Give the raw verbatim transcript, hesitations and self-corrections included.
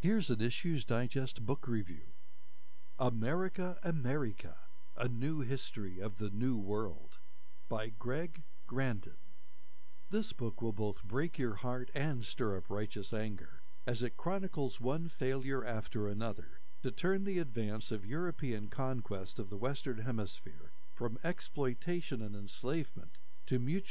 Here's an Issues Digest book review. America, America, A New History of the New World by Greg Grandin. This book will both break your heart and stir up righteous anger, as it chronicles one failure after another to turn the advance of European conquest of the Western Hemisphere from exploitation and enslavement to mutual